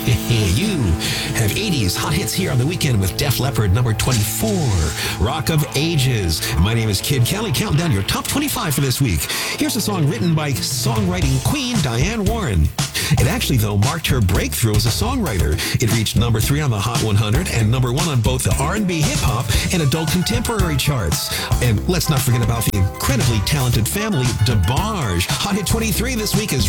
You have 80s hot hits here on the weekend with Def Leppard, number 24, Rock of Ages. My name is Kid Kelly, counting down your top 25 for this week. Here's a song written by songwriting queen Diane Warren. It actually, though, marked her breakthrough as a songwriter. It reached number 3 on the Hot 100 and number 1 on both the R&B, hip-hop, and adult contemporary charts. And let's not forget about the incredibly talented family DeBarge. Hot Hit 23 this week is